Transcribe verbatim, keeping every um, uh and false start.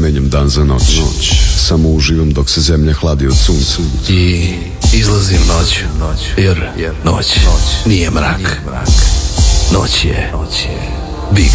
menjam dan za noć. Samo uživam dok se zemlja hladi od sunca. I izlazim noć, jer noć nije mrak. Noć je Big